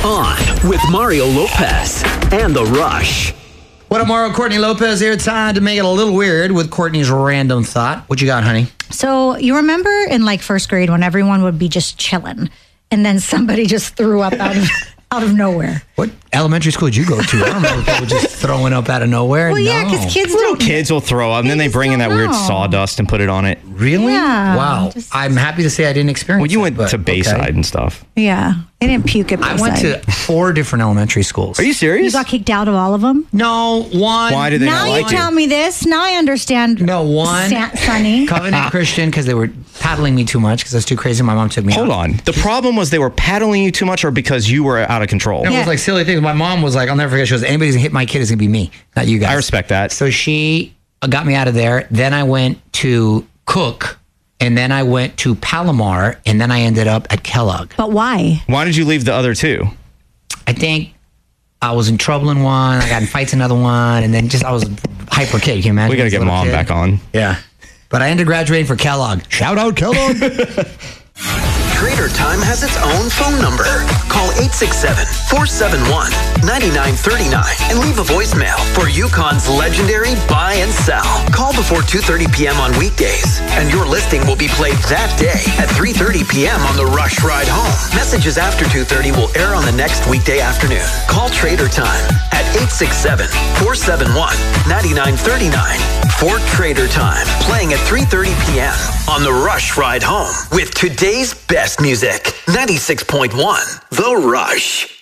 On with Mario Lopez and The Rush. What up, Mario? Courtney Lopez here. Time to make it a little weird with Courtney's random thought. What you got, honey? So you remember in like first grade when everyone would be just chilling and then somebody just threw up out of nowhere? What elementary school did you go to? I don't remember people just throwing up out of nowhere. Well, yeah, because kids will throw up, and then they bring in that weird sawdust and put it on it. Really? Yeah. Wow. I'm happy to say I didn't experience Well, you went that, to Bayside and stuff. Yeah. They didn't puke at Bayside. I went to 4 different elementary schools. Are you serious? You got kicked out of all of them? No, one. Why did they Now not you like tell me this. Now I understand. No, one. Sonny. Covenant Christian, because they were paddling me too much because I was too crazy. My mom took me out. Hold on. The problem was they were paddling you too much or because you were out of control? No, it was like silly things. My mom was like, I'll never forget. She goes, anybody's going to hit my kid, it's going to be me, not you guys. I respect that. So she got me out of there. Then I went to Cook. And then I went to Palomar, and then I ended up at Kellogg. But why? Why did you leave the other 2? I think I was in trouble in one, I got in fights in another one, and then I was a hyper kid. Can you imagine? We got to get Mom back on. Yeah. But I ended up graduating for Kellogg. Shout out Kellogg. Trader Time has its own phone number. Call 867-471-9939 and leave a voicemail for Yukon's legendary buy and sell. Call before 2:30 p.m. on weekdays, and your listing will be played that day at 3:30 p.m. on the Rush Ride Home. Messages after 2:30 will air on the next weekday afternoon. Call Trader Time at 867-471-9939 for Trader Time, playing at 3:30 p.m. on the Rush Ride Home with today's best music, 96.1 The Rush.